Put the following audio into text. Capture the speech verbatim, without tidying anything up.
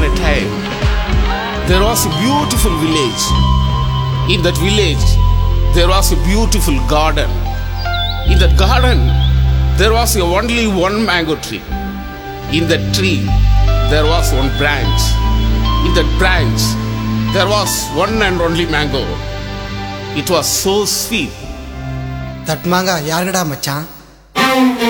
a time, there was a beautiful village. In that village, there was a beautiful garden. In that garden, there was a only one mango tree. In that tree, there was one branch. In that branch, there was one and only mango. It was so sweet. That manga யாருடா மச்சான்?